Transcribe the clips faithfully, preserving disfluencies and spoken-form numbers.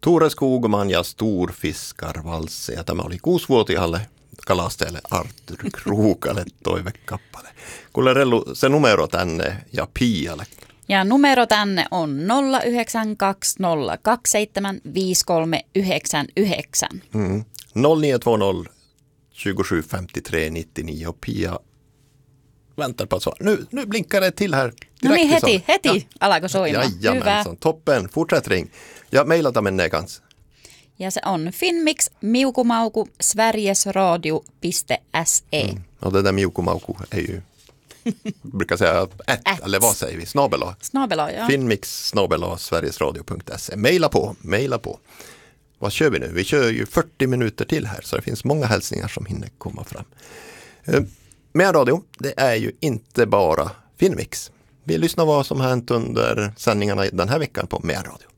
Tore Skogman ja Storfiskarvalse. Ja tämä oli kuusivuotiaalle kalastajalle Artur Kruukalle toivekappale. Kuule Rellu, se numero tänne ja Pialle. Ja numero tänne on nolla yhdeksän kaksi nolla kaksi seitsemän viisi kolme yhdeksän yhdeksän. Mm. noll nio två noll tjugosju femtiotre nittionio. Pia väntar på att svara. Nu, nu blinkar det till här. No niin, heti, heti ja. Alako soimaan. Jajamensan, toppen. Fortsätt ring. Ja mailata menee kanssa. Ja se on finmix miukumauku sverigesradio piste se. Mm. Och det där miukumauku är ju brukar säga ett, ett. Eller vad säger vi? Snabel-a. Snabel-a, ja. Finmix snabel-a sverigesradio punkt se. Maila på, maila på. Vad kör vi nu? Vi kör ju fyrtio minuter till här så det finns många hälsningar som hinner komma fram. Uh, med radio, det är ju inte bara Finmix. Vi lyssnar vad som har hänt under sändningarna den här veckan på Meidän radio.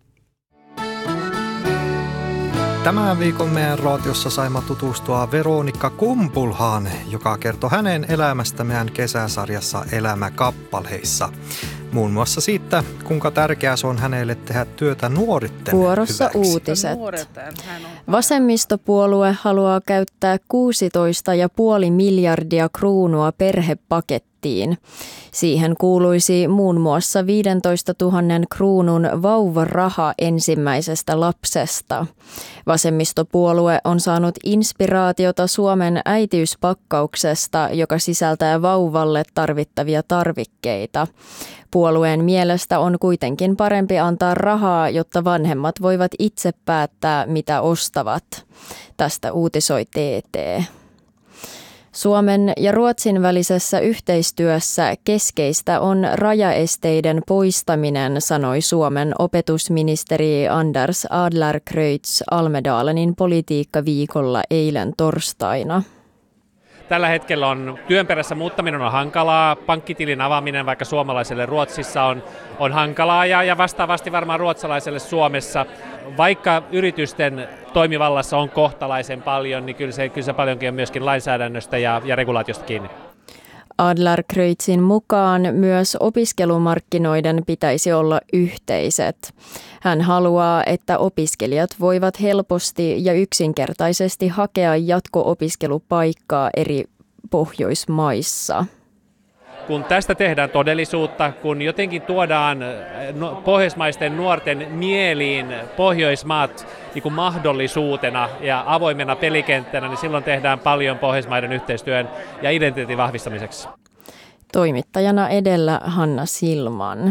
Tämän viikon Meidän radiossa saimme tutustua Veronika Kumpulhaan, joka kertoi hänen elämästä meidän kesäsarjassa Elämäkappaleissa. Muun muassa siitä, kuinka tärkeää se on hänelle tehdä työtä nuoritten Vuorossa hyväksi. Uutiset. Vasemmistopuolue haluaa käyttää kuusitoista pilkku viisi miljardia kruunua perhepakettiin. Siihen kuuluisi muun muassa viisitoistatuhatta kruunun vauvaraha ensimmäisestä lapsesta. Vasemmistopuolue on saanut inspiraatiota Suomen äitiyspakkauksesta, joka sisältää vauvalle tarvittavia tarvikkeita. Puolueen mielestä on kuitenkin parempi antaa rahaa, jotta vanhemmat voivat itse päättää, mitä ostavat. Tästä uutisoi T T. Suomen ja Ruotsin välisessä yhteistyössä keskeistä on rajaesteiden poistaminen, sanoi Suomen opetusministeri Anders Adlercreutz Almedalenin politiikkaviikolla eilen torstaina. Tällä hetkellä on työn perässä muuttaminen on hankalaa, pankkitilin avaaminen vaikka suomalaiselle Ruotsissa on, on hankalaa ja, ja vastaavasti varmaan ruotsalaiselle Suomessa. Vaikka yritysten toimivallassa on kohtalaisen paljon, niin kyllä se, kyllä se paljonkin on myöskin lainsäädännöstä ja, ja regulaatiosta kiinni. Adlercreutzin mukaan myös opiskelumarkkinoiden pitäisi olla yhteiset. Hän haluaa, että opiskelijat voivat helposti ja yksinkertaisesti hakea jatko-opiskelupaikkaa eri Pohjoismaissa. Kun tästä tehdään todellisuutta, kun jotenkin tuodaan pohjoismaisten nuorten mieliin Pohjoismaat niin kuin mahdollisuutena ja avoimena pelikenttänä, niin silloin tehdään paljon Pohjoismaiden yhteistyön ja identiteetin vahvistamiseksi. Toimittajana edellä Hanna Silman.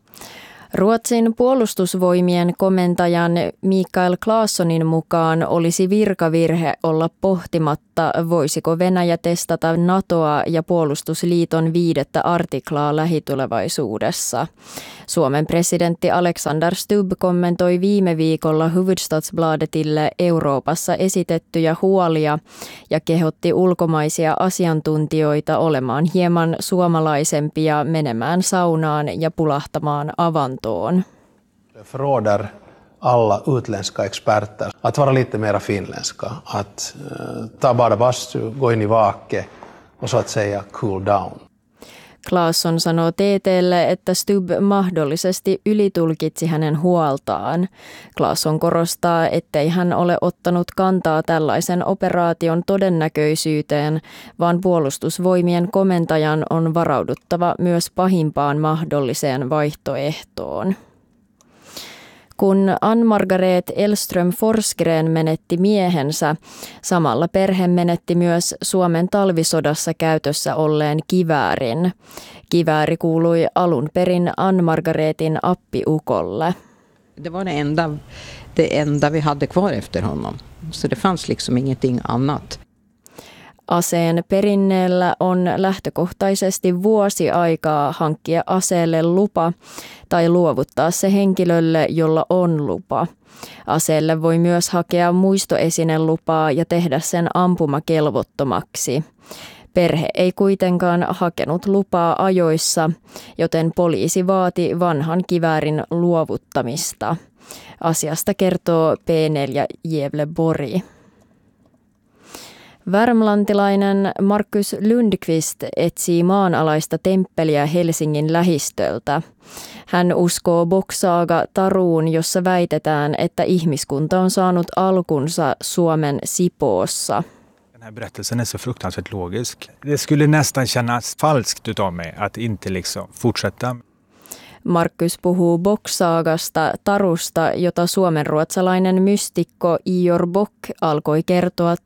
Ruotsin puolustusvoimien komentajan Mikael Claessonin mukaan olisi virkavirhe olla pohtimatta, voisiko Venäjä testata NATOa ja puolustusliiton viidettä artiklaa lähitulevaisuudessa. Suomen presidentti Alexander Stubb kommentoi viime viikolla Hufvudstadsbladetille Euroopassa esitettyjä huolia ja kehotti ulkomaisia asiantuntijoita olemaan hieman suomalaisempia menemään saunaan ja pulahtamaan avantoon. Förråder alla utländska experter att vara lite mera finländska, att uh, ta bara bastu, gå in i vake och så att säga cool down. Claesson sanoo T T:lle, että Stubb mahdollisesti ylitulkitsi hänen huoltaan. Claesson korostaa, ettei hän ole ottanut kantaa tällaisen operaation todennäköisyyteen, vaan puolustusvoimien komentajan on varauduttava myös pahimpaan mahdolliseen vaihtoehtoon. Kun Ann-Margaret Elström Forsgren menetti miehensä, samalla perhe menetti myös Suomen talvisodassa käytössä olleen kiväärin. Kivääri kuului alun perin Ann-Margaretin appiukolle. Det var det enda, det enda vi hade kvar efter honom, så det fanns liksom ingenting annat. Aseen perinnellä on lähtökohtaisesti vuosi aikaa hankkia aseelle lupa tai luovuttaa se henkilölle, jolla on lupa. Aseelle voi myös hakea muistoesinelupaa ja tehdä sen ampumakelvottomaksi. Perhe ei kuitenkaan hakenut lupaa ajoissa, joten poliisi vaati vanhan kiväärin luovuttamista. Asiasta kertoo P neljä Gävleborg. Värmlantilainen Markus Lundqvist etsii maanalaista temppeliä Helsingin lähistöltä. Hän uskoo Boksaaga-taruun, jossa väitetään, että ihmiskunta on saanut alkunsa Suomen Sipoossa. Den här berättelsen är så fruktansvärt logisk. Det skulle nästan kännas falskt utav mig att inte liksom fortsätta. Markus puhuu Boksaagasta, tarusta, jota suomenruotsalainen mystikko Ior Bok alkoi kertoa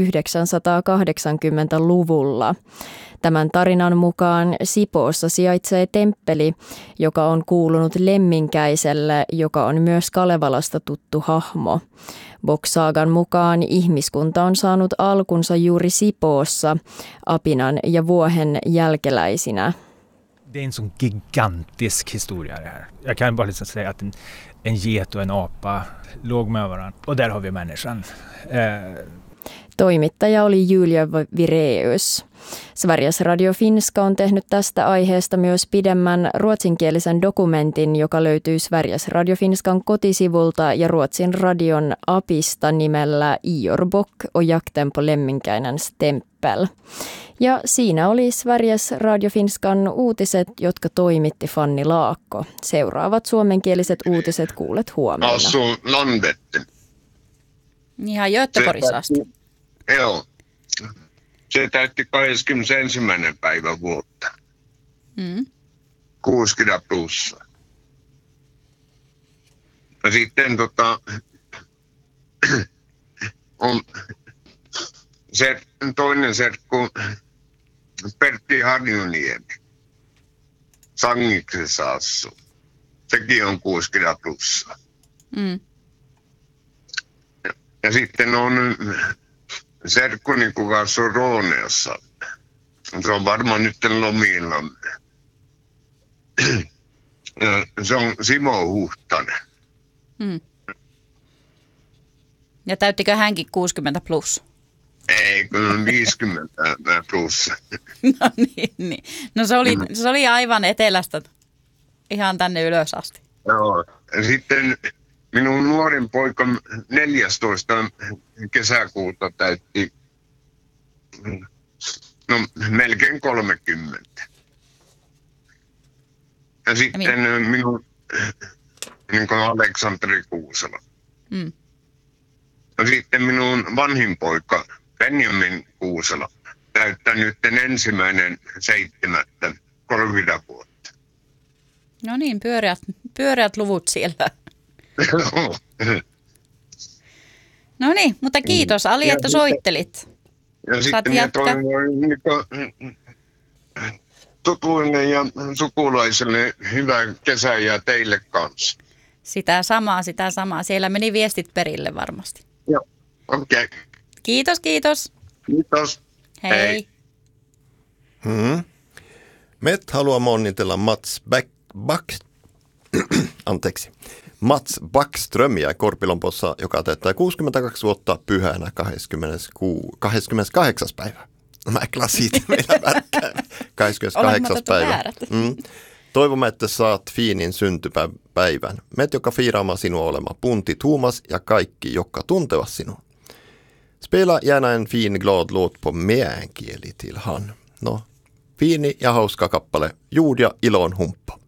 tuhatyhdeksänsataakahdeksankymmentäluvulla. Tämän tarinan mukaan Sipoossa sijaitsee temppeli, joka on kuulunut Lemminkäiselle, joka on myös Kalevalasta tuttu hahmo. Boksaagan mukaan ihmiskunta on saanut alkunsa juuri Sipoossa, apinan ja vuohen jälkeläisinä. Det är en sån gigantisk historia det här. Jag kan bara liksom säga att en, en get och en apa låg med varandra. Och där har vi människan. Eh. Toimittaja oli Julia Vireus. Sveriges Radio Finska on tehnyt tästä aiheesta myös pidemmän ruotsinkielisen dokumentin, joka löytyy Sveriges Radio Finskan kotisivulta ja Ruotsin radion apista nimellä Ior Bok och jakten på Lemminkäinen stämpel. Ja siinä oli Sveriges Radio Finskan uutiset, jotka toimitti Fanni Laakko. Seuraavat suomenkieliset uutiset kuulet huomenna. Alltså Landvetter. Ihan Göteborgissa asti. Joo. Se täytti kahdeskymmenesensimmäinen päivä vuotta. Mm. kuusikymmentä plussa. Ja sitten tota, on se toinen serkku Pertti Harjuniemi. Sangiksessa asuu. Sekin on kuusikymmentä plussa. Mm. Ja, ja sitten on serkkuni, kuka asuu Rooneassa. Se on varmaan nyt lomilla. Ja se on Simo Huhtanen. Mm. Ja täyttikö hänkin kuusikymmentä plus? Ei, kyllä viisikymmentä plus. No niin, niin. No se oli, se oli aivan etelästä ihan tänne ylös asti. Joo. Ja sitten minun nuorin poika neljästoista kesäkuuta täytti no, melkein kolmekymmentä. Ja sitten ja minun niin kuin Aleksanteri Kuusela. Mm. Ja sitten minun vanhin poika Benjamin Kuusela täyttää nyt ensimmäinen seitsemättä kolmekymmentä vuotta. No niin, pyöreät, pyöreät luvut siellä. No niin, mutta kiitos Ali, että soittelit. Ja sitten minä toivon tutuille ja sukulaisille hyvää kesää ja teille kanssa. Sitä samaa, sitä samaa. Siellä meni viestit perille varmasti. Joo, okei. Okay. Kiitos, kiitos. Kiitos. Hei. Hei. Hmm. Met haluaa onnitella Mats Back, Back, anteeksi. Mats Backströmiä Korpilonpossa, joka täyttää kuusikymmentäkaksi vuotta pyhänä kahdeskymmeneskahdeksas päivä. Mä klasit meillä värkkään. kahdeskymmeneskahdeksas päivä. Mm. Toivomme, että saat fiinin syntypäivän. Met, joka fiiraamaan sinua olema punti Tuomas ja kaikki, jotka tuntevat sinua. Spela gärna en fin glad låt på meänkieli till han. No, fiini ja hauska kappale. Juud ja ilon humppa.